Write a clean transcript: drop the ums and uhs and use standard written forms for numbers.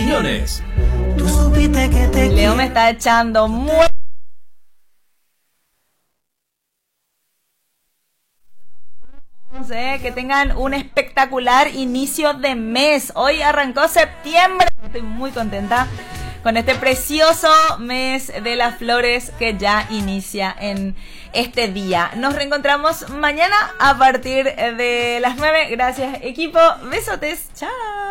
opiniones. Leo me está echando muy... Que tengan un espectacular inicio de mes. Hoy arrancó septiembre. Estoy muy contenta con este precioso mes de las flores que ya inicia en este día. Nos reencontramos mañana a partir de las 9. Gracias, equipo. Besotes. Chao.